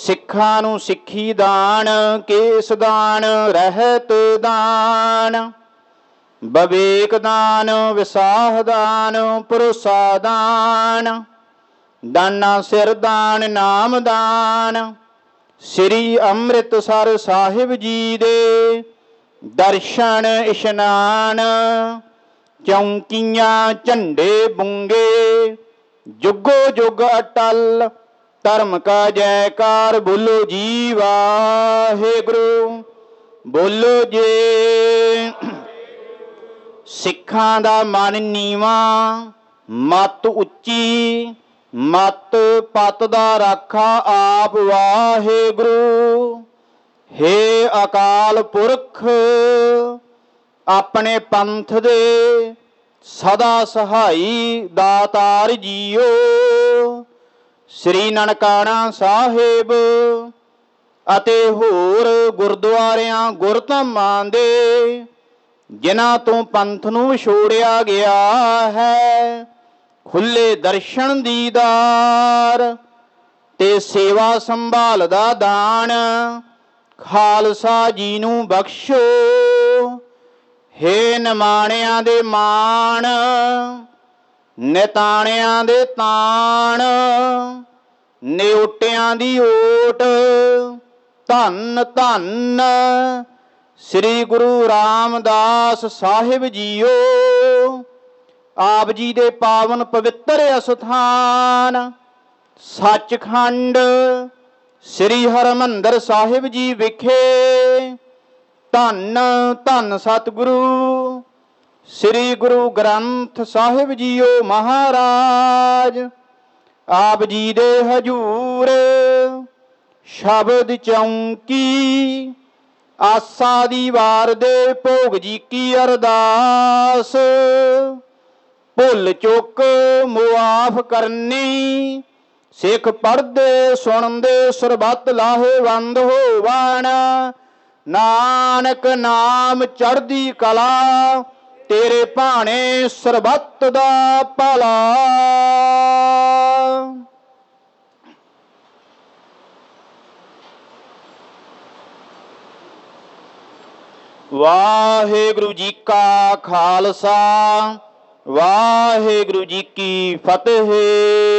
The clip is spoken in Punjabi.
ਸਿੱਖਾਂ ਨੂੰ ਸਿੱਖੀ ਦਾਨ, ਕੇਸ ਦਾਨ, ਰਹਿਤ ਦਾਨ, ਵਿਵੇਕ ਦਾਨ, ਵਿਸਾਹ ਦਾਨ, ਭਰੋਸਾ ਦਾਨ, ਦਾਨਾ ਸਿਰ ਦਾਨ, ਨਾਮ ਦਾਨ। ਸ੍ਰੀ ਅੰਮ੍ਰਿਤਸਰ ਸਾਹਿਬ ਜੀ ਦੇ ਦਰਸ਼ਨ ਇਸ਼ਨਾਨ, ਚੌਂਕੀਆਂ ਝੰਡੇ ਬੁੰਗੇ, ਜੁਗੋ ਜੁਗ ਅਟਲ, ਧਰਮ ਕਾ ਜੈਕਾਰ। ਬੋਲੋ ਜੀ ਵਾਹਿਗੁਰੂ, ਬੋਲੋ ਜੀ। ਸਿੱਖਾਂ ਦਾ ਮਨ ਨੀਵਾਂ, ਮੱਤ ਉੱਚੀ, ਮੱਤ ਪੱਤ ਦਾ ਰਾਖਾ ਆਪ ਵਾਹਿਗੁਰੂ। ਹੇ ਅਕਾਲ ਪੁਰਖ, ਆਪਣੇ ਪੰਥ ਦੇ ਸਦਾ ਸਹਾਈ ਦਾਤਾਰ ਜੀਓ। ਸ੍ਰੀ ਨਨਕਾਣਾ ਸਾਹਿਬ ਅਤੇ ਹੋਰ ਗੁਰਦੁਆਰਿਆਂ ਗੁਰਧਾਮਾਂ ਦੇ ਜਿਨ੍ਹਾਂ ਤੋਂ ਪੰਥ ਨੂੰ ਵਿਛੋੜਿਆ ਗਿਆ ਹੈ, ਖੁੱਲੇ ਦਰਸ਼ਨ ਦੀਦਾਰ ਤੇ ਸੇਵਾ ਸੰਭਾਲ ਦਾ ਦਾਨ ਖਾਲਸਾ ਜੀ ਨੂੰ ਬਖਸ਼ੋ। ਹੇ ਨਿਮਾਣਿਆਂ ਦੇ ਮਾਣ, ਨਿਤਾਣਿਆਂ ਦੇ ਤਾਣ, ਨਿਓਟਿਆਂ ਦੀ ਓਟ, ਧੰਨ ਧੰਨ ਸ੍ਰੀ ਗੁਰੂ ਰਾਮਦਾਸ ਸਾਹਿਬ ਜੀਓ। ਆਪ ਜੀ ਦੇ ਪਾਵਨ ਪਵਿੱਤਰ ਅਸਥਾਨ ਸੱਚਖੰਡ ਸ੍ਰੀ ਹਰਿਮੰਦਰ ਸਾਹਿਬ ਜੀ ਵਿਖੇ ਧੰਨ ਧੰਨ ਸਤਿਗੁਰੂ ਸ੍ਰੀ ਗੁਰੂ ਗ੍ਰੰਥ ਸਾਹਿਬ ਜੀਓ ਮਹਾਰਾਜ। ਆਪ ਜੀ ਦੇ ਹਜੂਰ ਸ਼ਬਦ ਚੌਂਕੀ, ਆਸਾ ਦੀ ਵਾਰ ਦੇ ਭੋਗ ਜੀ ਕੀ ਅਰਦਾਸ। ਭੁੱਲ ਚੁੱਕ ਮੁਆਫ ਕਰਨੀ, ਸਿੱਖ ਪੜ੍ਹਦੇ ਸੁਣਦੇ ਸਰਬੱਤ ਲਾਹੇਵੰਦ ਹੋਵਣ। ਨਾਨਕ ਨਾਮ ਚੜ੍ਹਦੀ ਕਲਾ, ਤੇਰੇ ਭਾਣੇ ਸਰਬੱਤ ਦਾ ਭਲਾ। ਵਾਹਿਗੁਰੂ ਜੀ ਕਾ ਖਾਲਸਾ, ਵਾਹਿਗੁਰੂ ਜੀ ਕੀ ਫਤਿਹ।